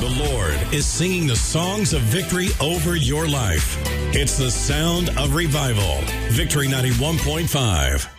The Lord is singing the songs of victory over your life. It's the sound of revival. Victory 91.5.